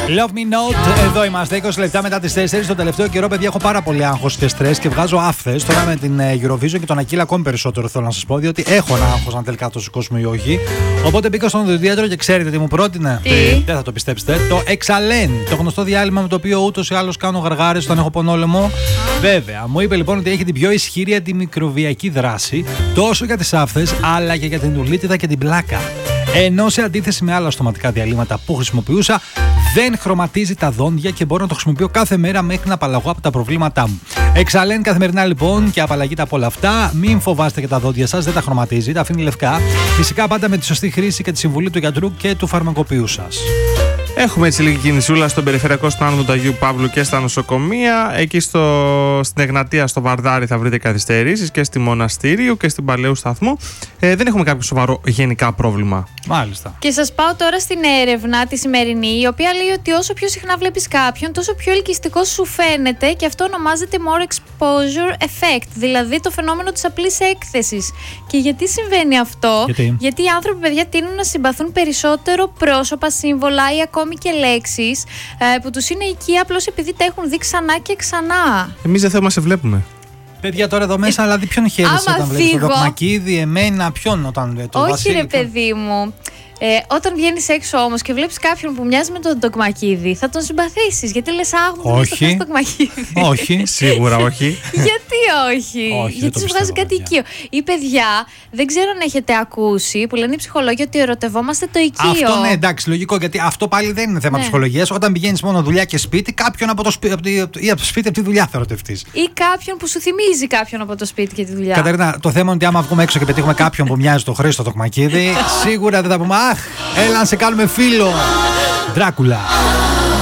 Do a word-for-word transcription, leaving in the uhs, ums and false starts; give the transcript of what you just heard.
Love me not. Εδώ είμαστε είκοσι λεπτά μετά τις τέσσερις. Το τελευταίο καιρό, παιδιά, έχω πάρα πολύ άγχος και στρες και βγάζω άφθες. Τώρα με την Eurovision και τον Ακύλα ακόμη περισσότερο θέλω να σας πω, διότι έχω ένα άγχος αν τελικά το σηκώσουμε ή όχι. Οπότε μπήκα στον οδοντίατρο και ξέρετε τι μου πρότεινε. Τι? Δεν θα το πιστέψετε. Το Exalen. Το γνωστό διάλειμμα με το οποίο ούτως ή άλλως κάνω γαργάρες όταν έχω πονόλεμο. Βέβαια, μου είπε λοιπόν ότι έχει την πιο ισχυρή αντιμικροβιακή δράση τόσο για τις άφθες αλλά και για την ουλίτιδα και την πλάκα. Ενώ σε αντίθεση με άλλα στοματικά διαλύματα που χρησιμοποιούσα, δεν χρωματίζει τα δόντια και μπορώ να το χρησιμοποιώ κάθε μέρα μέχρι να απαλλαγώ από τα προβλήματά μου. Exalen καθημερινά λοιπόν και απαλλαγείτε από όλα αυτά. Μην φοβάστε και τα δόντια σας, δεν τα χρωματίζει, τα αφήνει λευκά. Φυσικά πάντα με τη σωστή χρήση και τη συμβουλή του γιατρού και του φαρμακοποιού σας. Έχουμε έτσι λίγη κινησούλα στον περιφερειακό στον άνοδο του Αγίου Παύλου και στα νοσοκομεία. Εκεί στο, στην Εγνατία, στο Βαρδάρι, θα βρείτε καθυστερήσεις και στη Μοναστήριου και στην Παλαιού Σταθμού. Ε, δεν έχουμε κάποιο σοβαρό γενικά πρόβλημα. Μάλιστα. Και σας πάω τώρα στην έρευνα τη σημερινή, η οποία λέει ότι όσο πιο συχνά βλέπεις κάποιον, τόσο πιο ελκυστικός σου φαίνεται και αυτό ονομάζεται more exposure effect, δηλαδή το φαινόμενο της απλής έκθεσης. Και γιατί συμβαίνει αυτό? Γιατί, γιατί οι άνθρωποι, παιδιά, τείνουν να συμπαθούν περισσότερο πρόσωπα, σύμβολα ή ακόμη και λέξεις ε, που τους είναι εκεί απλώς επειδή τα έχουν δει ξανά και ξανά. Εμείς δεν θέλουμε να σε βλέπουμε. Παιδιά, τώρα εδώ μέσα, δηλαδή, ποιον χαίρεσαι όταν βλέπεις το Δοκμακίδη, εμένα, ποιον όταν το Όχι, Βασίλη, ρε ποιον... παιδί μου. Ε, όταν βγαίνεις έξω όμως και βλέπεις κάποιον που μοιάζει με τον Ντοκμακίδη, θα τον συμπαθήσεις. Γιατί λες, αχ, μου βγάζει το Ντοκμακίδη. Όχι, σίγουρα όχι. Γιατί όχι? όχι Γιατί σου βγάζει κάτι οικείο. Ή παιδιά, δεν ξέρω αν έχετε ακούσει που λένε οι ψυχολόγοι ότι ερωτευόμαστε το οικείο. Αυτό ναι, εντάξει, λογικό, γιατί αυτό πάλι δεν είναι θέμα ναι. ψυχολογίας. Όταν πηγαίνεις μόνο δουλειά και σπίτι, κάποιον από το σπίτι, από τη, ή από το σπίτι, από τη δουλειά θα ερωτευτείς. Ή κάποιον που σου θυμίζει κάποιον από το σπίτι και τη δουλειά. Κατερίνα, το θέμα είναι ότι άμα βγούμε έξω και πετύχουμε κάποιον που μοιάζει το Χρήστο Τοκμακίδη, σίγουρα δεν θα πούμε, αχ, έλα να σε κάνουμε φίλο. Δράκουλα.